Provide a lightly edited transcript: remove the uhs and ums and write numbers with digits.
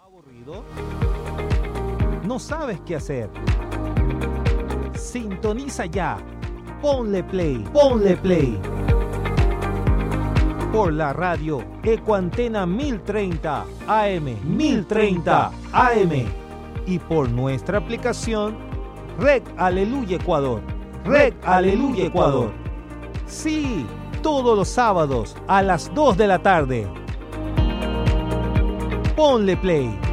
¿Aburrido? ¿No sabes qué hacer? Sintoniza ya. Ponle play, ponle play. Por la radio Ecuantena 1030 AM, 1030 AM. Y por nuestra aplicación Red Aleluya Ecuador. Red Aleluya Ecuador. Sí, todos los sábados a las 2 de la tarde. Ponle play.